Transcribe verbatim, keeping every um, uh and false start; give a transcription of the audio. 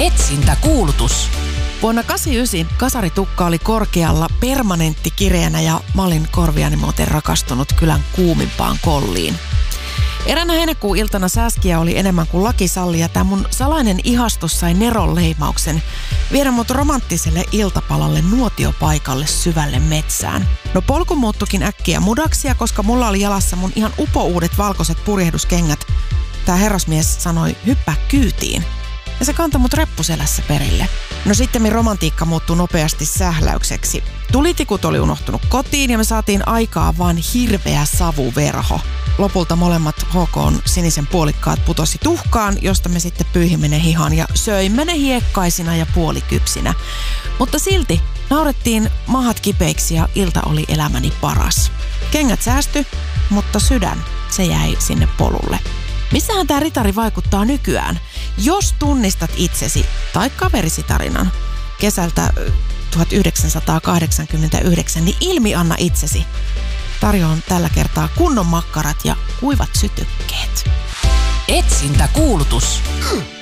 Etsintäkuulutus. Vuonna kahdeksankymmentäyhdeksän kasaritukka oli korkealla permanentti kireänä ja mä olin korviani muuten rakastunut kylän kuumimpaan kolliin. Eräänä heinäkuun iltana sääskiä oli enemmän kuin laki salli ja tämä mun salainen ihastus sai Neron leimauksen viedä mut romanttiselle iltapalalle nuotiopaikalle syvälle metsään. No polku muuttukin äkkiä mudaksia, koska mulla oli jalassa mun ihan upouudet valkoiset purjehduskengät. Tää herrasmies sanoi hyppää kyytiin ja se kantoi mut reppuselässä perille. No sitten romantiikka muuttui nopeasti sähläykseksi. Tulitikut oli unohtunut kotiin ja me saatiin aikaa vaan hirveä savuverho. Lopulta molemmat H K:n sinisen puolikkaat putosi tuhkaan, josta me sitten pyyhimme ne hihan ja söimme ne hiekkaisina ja puolikypsinä. Mutta silti naurettiin mahat kipeiksi ja ilta oli elämäni paras. Kengät säästy, mutta sydän, se jäi sinne polulle. Missähän tämä ritari vaikuttaa nykyään? Jos tunnistat itsesi tai kaverisi tarinan kesältä tuhatyhdeksänsataakahdeksankymmentäyhdeksän, niin ilmianna itsesi. Tarjoan tällä kertaa kunnon makkarat ja kuivat sytykkeet. Etsintäkuulutus.